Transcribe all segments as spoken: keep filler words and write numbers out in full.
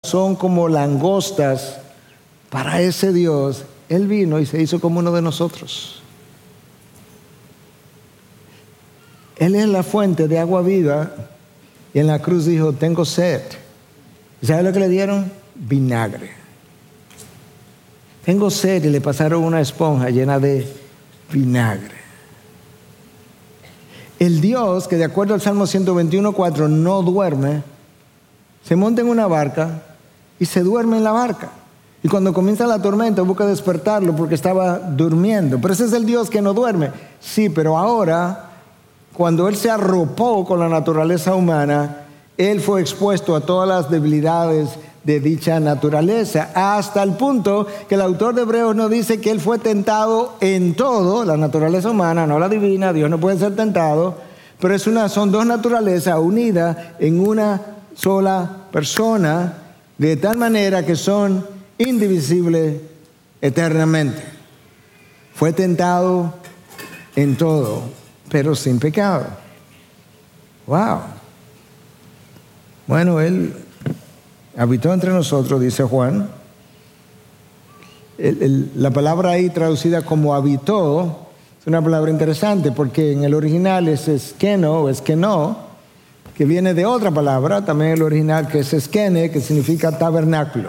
son como langostas para ese Dios, Él vino y se hizo como uno de nosotros. Él es la fuente de agua viva y en la cruz dijo, tengo sed. ¿Y sabe lo que le dieron? Vinagre. Tengo sed y le pasaron una esponja llena de vinagre. El Dios que de acuerdo al Salmo ciento veintiuno, cuatro no duerme, se monta en una barca y se duerme en la barca. Y cuando comienza la tormenta busca despertarlo porque estaba durmiendo. Pero ese es el Dios que no duerme. Sí, pero ahora, cuando Él se arropó con la naturaleza humana, Él fue expuesto a todas las debilidades de dicha naturaleza, hasta el punto que el autor de Hebreos nos dice que Él fue tentado en todo, la naturaleza humana, no la divina. Dios no puede ser tentado, pero es una, son dos naturalezas unidas en una sola persona, de tal manera que son indivisibles eternamente. Fue tentado en todo, pero sin pecado. Wow. Bueno, Él habitó entre nosotros, dice Juan. El, el, la palabra ahí traducida como habitó es una palabra interesante porque en el original es esqueno o esquenó, que viene de otra palabra, también el original que es esquene, que significa tabernáculo.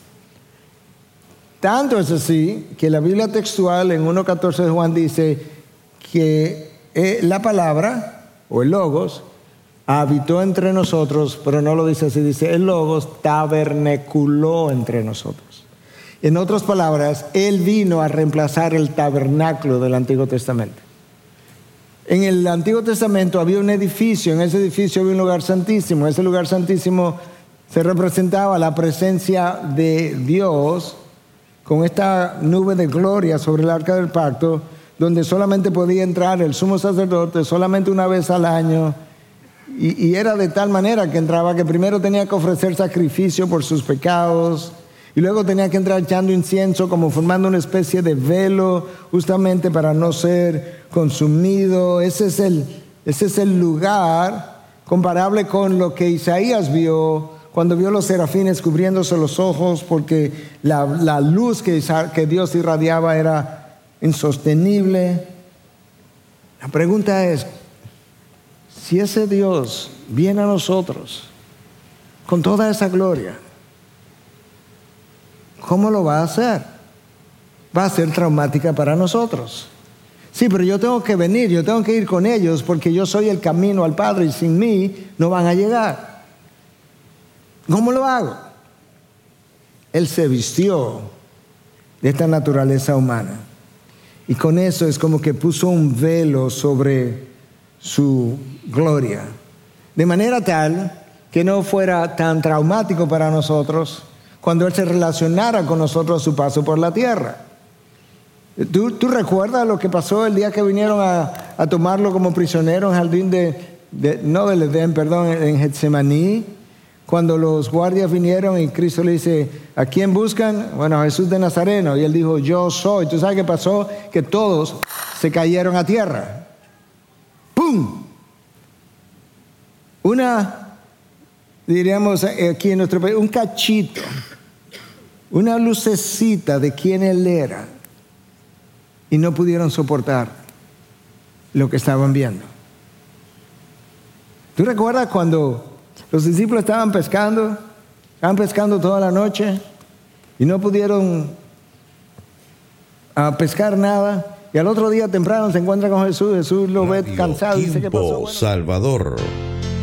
Tanto es así que la Biblia textual en uno catorce de Juan dice que eh, la palabra o el logos habitó entre nosotros, pero no lo dice así, dice el logos tabernaculó entre nosotros. En otras palabras, Él vino a reemplazar el tabernáculo del Antiguo Testamento. En el Antiguo Testamento había un edificio, en ese edificio había un lugar santísimo. Ese lugar santísimo se representaba la presencia de Dios con esta nube de gloria sobre el arca del pacto, donde solamente podía entrar el sumo sacerdote solamente una vez al año. Y, y era de tal manera que entraba que primero tenía que ofrecer sacrificio por sus pecados y luego tenía que entrar echando incienso como formando una especie de velo justamente para no ser consumido. Ese es el, ese es el lugar comparable con lo que Isaías vio cuando vio los serafines cubriéndose los ojos porque la, la luz que, que Dios irradiaba era insostenible. La pregunta es, si ese Dios viene a nosotros con toda esa gloria, ¿cómo lo va a hacer? Va a ser traumática para nosotros. Sí, pero yo tengo que venir, yo tengo que ir con ellos porque yo soy el camino al Padre y sin mí no van a llegar. ¿Cómo lo hago? Él se vistió de esta naturaleza humana y con eso es como que puso un velo sobre su gloria, de manera tal que no fuera tan traumático para nosotros cuando Él se relacionara con nosotros a su paso por la tierra. ¿Tú, tú recuerdas lo que pasó el día que vinieron a, a tomarlo como prisionero en el jardín de, de no del Edén, perdón, en Getsemaní? Cuando los guardias vinieron y Cristo le dice, ¿a quién buscan? Bueno, a Jesús de Nazareno. Y Él dijo, yo soy. ¿Tú sabes qué pasó? Que todos se cayeron a tierra. ¡Pum! Una, diríamos aquí en nuestro país, un cachito, una lucecita de quién Él era. Y no pudieron soportar lo que estaban viendo. ¿Tú recuerdas cuando los discípulos estaban pescando? Estaban pescando toda la noche y no pudieron uh, pescar nada. Y al otro día temprano se encuentra con Jesús. Jesús lo ve cansado y dice, ¿qué pasó? Bueno, Salvador.